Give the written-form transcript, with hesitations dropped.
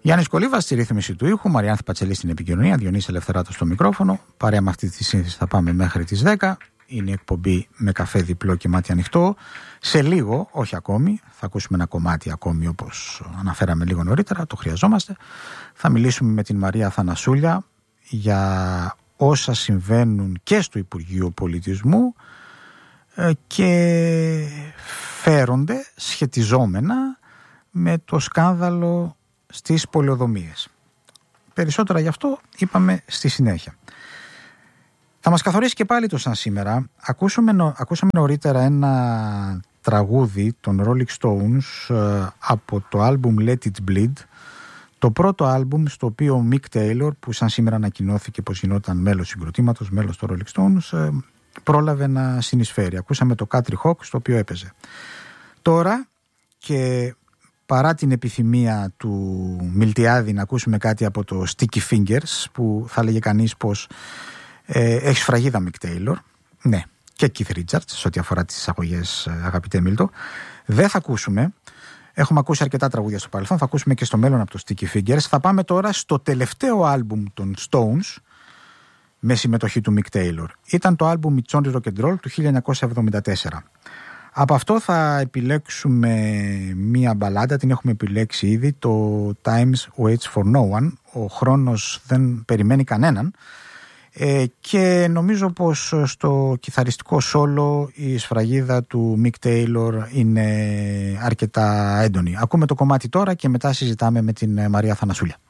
Γιάννης Κολίβας στη ρύθμιση του ήχου, Μαριάνθη Πατσελή στην επικοινωνία, Διονύση Ελευθεράτος στο μικρόφωνο. Παρέα με αυτή τη σύνθεση θα πάμε μέχρι τις 10. Είναι η εκπομπή με καφέ διπλό και μάτι ανοιχτό. Σε λίγο, όχι ακόμη, θα ακούσουμε ένα κομμάτι ακόμη όπως αναφέραμε λίγο νωρίτερα, το χρειαζόμαστε. Θα μιλήσουμε με την Μαρία Αθανασούλια για όσα συμβαίνουν και στο Υπουργείο Πολιτισμού και φέρονται σχετιζόμενα με το σκάνδαλο στις πολεοδομίες. Περισσότερα γι' αυτό είπαμε στη συνέχεια. Θα μας καθορίσει και πάλι το σαν σήμερα. Ακούσαμε νωρίτερα ένα τραγούδι των Rolling Stones από το άλμπουμ Let It Bleed, το πρώτο άλμπουμ στο οποίο ο Mick Taylor, που σαν σήμερα ανακοινώθηκε πως γινόταν μέλος συγκροτήματος, μέλος των Rolling Stones, πρόλαβε να συνεισφέρει. Ακούσαμε το Country Hawk στο οποίο έπαιζε. Τώρα, και παρά την επιθυμία του Μιλτιάδη να ακούσουμε κάτι από το Sticky Fingers, που θα λέγε κανείς πως έχει σφραγίδα Mick Taylor, ναι, και Keith Richards σε ό,τι αφορά τις εισαγωγές, αγαπητέ Μίλτο, δεν θα ακούσουμε. Έχουμε ακούσει αρκετά τραγούδια στο παρελθόν, θα ακούσουμε και στο μέλλον από το Sticky Fingers. Θα πάμε τώρα στο τελευταίο άλμπουμ των Stones με συμμετοχή του Mick Taylor. Ήταν το άλμπουμ It's Only Rock and Roll του 1974. Από αυτό θα επιλέξουμε μία μπαλάντα, την έχουμε επιλέξει ήδη, το Times Waits for No One, ο χρόνος δεν περιμένει κανέναν, και νομίζω πως στο κιθαριστικό σόλο η σφραγίδα του Mick Taylor είναι αρκετά έντονη. Ακούμε το κομμάτι τώρα και μετά συζητάμε με την Μαρία Αθανασούλια.